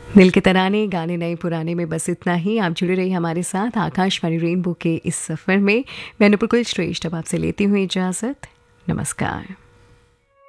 दिल के तराने गाने नए पुराने में बस इतना ही। आप जुड़े रहिए हमारे साथ आकाशवाणी रेनबो के इस सफ़र में। मैं नुपुर कुल श्रेष्ठ अब आपसे लेती हूँ इजाज़त। नमस्कार।